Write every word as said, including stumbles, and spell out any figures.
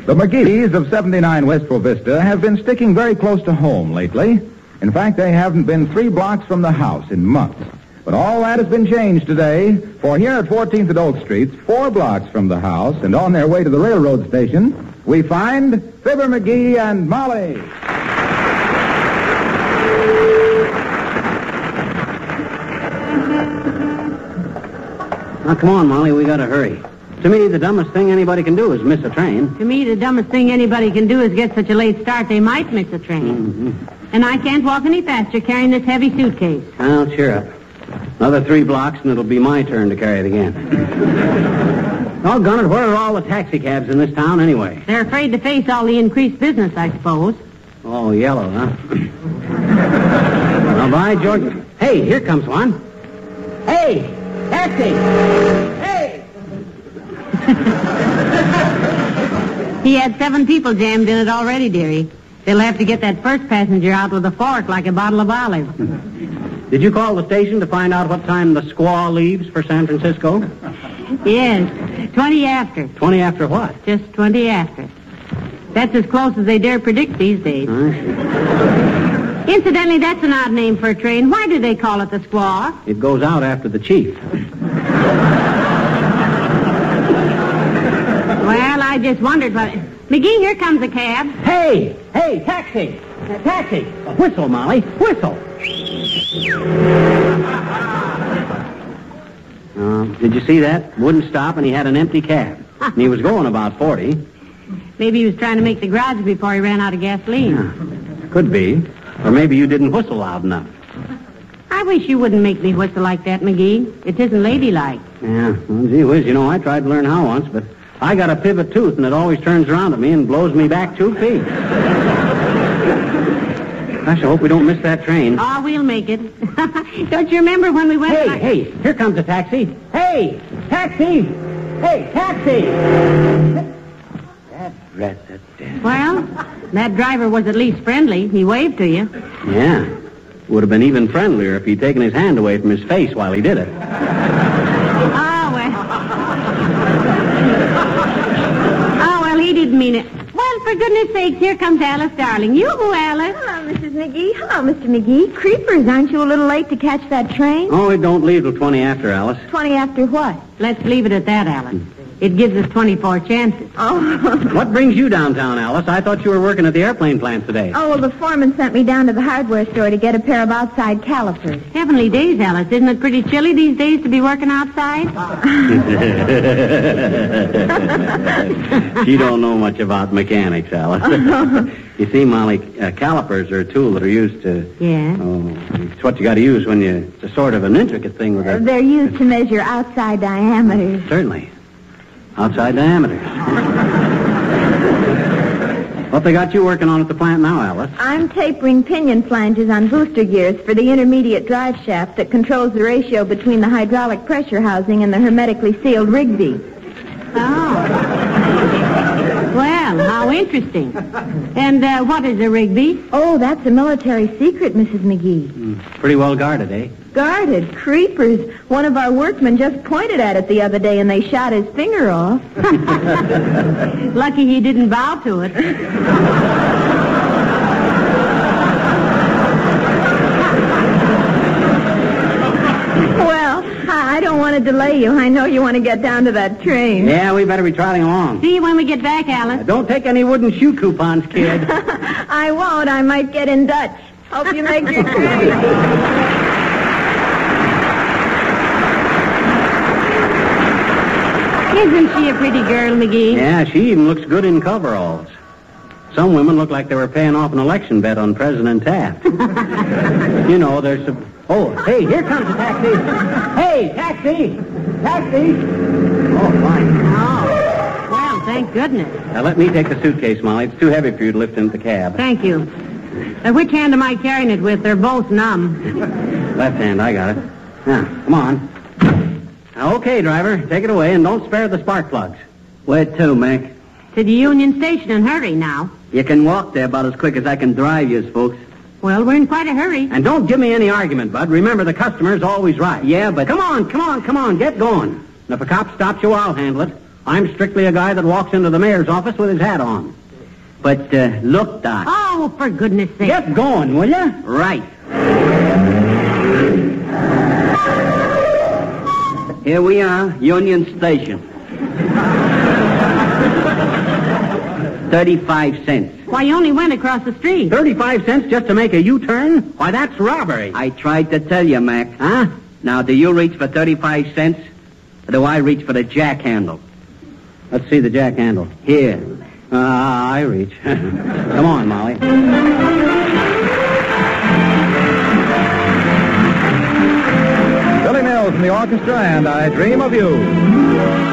The McGees of seventy-nine Westfall Vista have been sticking very close to home lately. In fact, they haven't been three blocks from the house in months. But all that has been changed today, for here at fourteenth and Oak Streets, four blocks from the house and on their way to the railroad station, we find Fibber McGee and Molly. Now, come on, Molly, we gotta hurry. To me, the dumbest thing anybody can do is miss a train. To me, the dumbest thing anybody can do is get such a late start they might miss a train. Mm-hmm. And I can't walk any faster carrying this heavy suitcase. Well, cheer up. Another three blocks and it'll be my turn to carry it again. Doggone it, where are all the taxi cabs in this town anyway? They're afraid to face all the increased business, I suppose. Oh, yellow, huh? Now, by George. Hey, here comes one. Hey, taxi! Hey! He had seven people jammed in it already, dearie. They'll have to get that first passenger out with a fork like a bottle of olive. Did you call the station to find out what time the squaw leaves for San Francisco? Yes, twenty after. Twenty after what? Just twenty after. That's as close as they dare predict these days. I see. Incidentally, that's an odd name for a train. Why do they call it the squaw? It goes out after the chief. Well, I just wondered what... McGee, here comes a cab. Hey! Hey, taxi! Uh, taxi! Whistle, Molly. Whistle! Uh, did you see that? Wouldn't stop, and he had an empty cab. And he was going about forty. Maybe he was trying to make the garage before he ran out of gasoline. Yeah, could be. Or maybe you didn't whistle loud enough. I wish you wouldn't make me whistle like that, McGee. It isn't ladylike. Yeah, well, gee whiz, you know, I tried to learn how once, but I got a pivot tooth, and it always turns around at me and blows me back two feet. Gosh, I hope we don't miss that train. Oh, we'll make it. Don't you remember when we went... Hey, like... hey, here comes a taxi. Hey, taxi! Hey, taxi! That rat, that damn... Well, that driver was at least friendly. He waved to you. Yeah. Would have been even friendlier if he'd taken his hand away from his face while he did it. Oh, well... Oh, well, he didn't mean it. Well, for goodness sakes, here comes Alice, darling. You-hoo, Alice. Hello, Missus McGee. Hello, Mister McGee. Creepers, aren't you a little late to catch that train? Oh, it don't leave till twenty after, Alice. Twenty after what? Let's leave it at that, Alice. It gives us twenty-four chances. Oh. What brings you downtown, Alice? I thought you were working at the airplane plant today. Oh, well, the foreman sent me down to the hardware store to get a pair of outside calipers. Heavenly days, Alice. Isn't it pretty chilly these days to be working outside? She don't know much about mechanics, Alice. You see, Molly, uh, calipers are a tool that are used to... Yeah? Oh, it's what you got to use when you... It's a sort of an intricate thing with a... They're used to measure outside diameters. Certainly. Outside diameters. What they got you working on at the plant now, Alice? I'm tapering pinion flanges on booster gears for the intermediate drive shaft that controls the ratio between the hydraulic pressure housing and the hermetically sealed Rigby. Oh. Well, how interesting. And uh, what is a Rigby? Oh, that's a military secret, Missus McGee. Mm, pretty well guarded, eh? Guarded. Creepers. One of our workmen just pointed at it the other day and they shot his finger off. Lucky he didn't bow to it. Well, I don't want to delay you. I know you want to get down to that train. Yeah, we better be trotting along. See you when we get back, Alice. Uh, don't take any wooden shoe coupons, kid. I won't. I might get in Dutch. Hope you make your train. Isn't she a pretty girl, McGee? Yeah, she even looks good in coveralls. Some women look like they were paying off an election bet on President Taft. You know, there's some... Oh, hey, here comes a taxi. Hey, taxi! Taxi! Oh, fine. Oh. Well, thank goodness. Now, let me take the suitcase, Molly. It's too heavy for you to lift into the cab. Thank you. Uh, which hand am I carrying it with? They're both numb. Left hand, I got it. Now, come on. Now, okay, driver, take it away and don't spare the spark plugs. Where to, Mac? To the Union Station and hurry now. You can walk there about as quick as I can drive you, folks. Well, we're in quite a hurry. And don't give me any argument, Bud. Remember, the customer's always right. Yeah, but... Come on, come on, come on, get going. And if a cop stops you, I'll handle it. I'm strictly a guy that walks into the mayor's office with his hat on. But, uh, look, Doc. Oh, for goodness sake. Get going, will you? Right. Here we are, Union Station. Thirty-five cents. Why, you only went across the street. Thirty-five cents just to make a U-turn? Why, that's robbery. I tried to tell you, Mac. Huh? Now, do you reach for thirty-five cents, or do I reach for the jack handle? Let's see the jack handle. Here. Uh, I reach. Come on, Molly. Billy Mills and the orchestra, and I Dream of You.